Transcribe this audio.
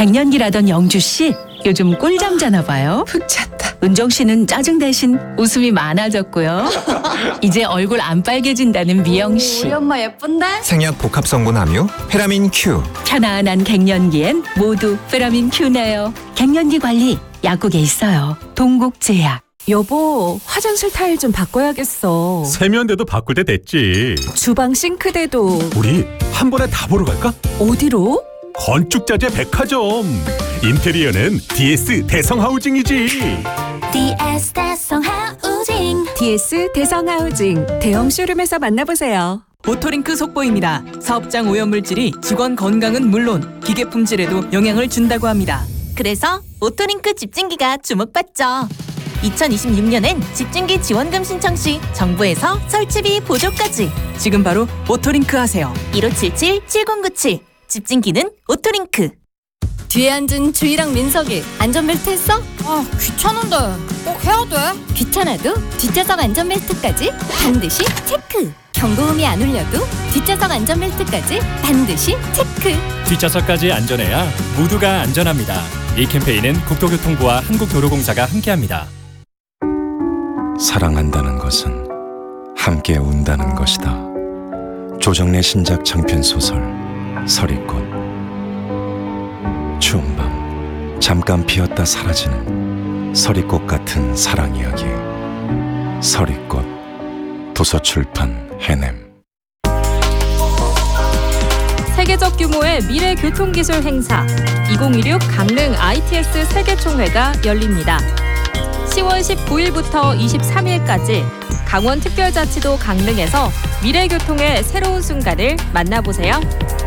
갱년기라던 영주 씨 요즘 꿀잠 자나 봐요. 푹 잤다. 은정 씨는 짜증 대신 웃음이 많아졌고요. 이제 얼굴 안 빨개진다는 미영 씨. 우리 엄마 예쁜데? 생약 복합 성분 함유 페라민 Q. 편안한 갱년기엔 모두 페라민 Q네요. 갱년기 관리 약국에 있어요. 동국제약. 여보, 화장실 타일 좀 바꿔야겠어. 세면대도 바꿀 때 됐지. 주방 싱크대도. 우리 한 번에 다 보러 갈까? 어디로? 건축자재 백화점. 인테리어는 DS 대성하우징이지. DS 대성하우징. DS 대성하우징 대형 쇼룸에서 만나보세요. 오토링크 속보입니다. 사업장 오염물질이 직원 건강은 물론 기계 품질에도 영향을 준다고 합니다. 그래서 오토링크 집진기가 주목받죠. 2026년엔 집진기 지원금 신청 시 정부에서 설치비 보조까지. 지금 바로 오토링크 하세요. 1577-7097 집진기는 오토링크. 뒤에 앉은 주희랑 민석이 안전벨트 했어? 아 귀찮은데 꼭 해야 돼? 귀찮아도 뒷좌석 안전벨트까지 반드시 체크. 경고음이 안 울려도 뒷좌석 안전벨트까지 반드시 체크. 뒷좌석까지 안전해야 모두가 안전합니다. 이 캠페인은 국토교통부와 한국도로공사가 함께합니다. 사랑한다는 것은 함께 운다는 것이다. 조정래 신작 장편 소설 서리꽃. 추운 밤 잠깐 피었다 사라지는 서리꽃 같은 사랑 이야기. 서리꽃. 도서출판 해냄. 세계적 규모의 미래 교통기술 행사 2026 강릉 ITS 세계총회가 열립니다. 10월 19일부터 23일까지 강원특별자치도 강릉에서 미래교통의 새로운 순간을 만나보세요.